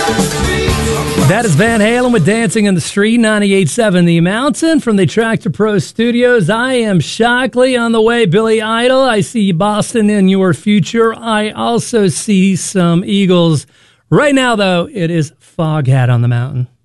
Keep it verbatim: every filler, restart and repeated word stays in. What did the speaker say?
That is Van Halen with Dancing in the Street, ninety-eight point seven The Mountain from the Tractor Pro Studios. I am Shockley. On the way, Billy Idol. I see Boston in your future. I also see some Eagles. Right now, though, it is Foghat on the Mountain.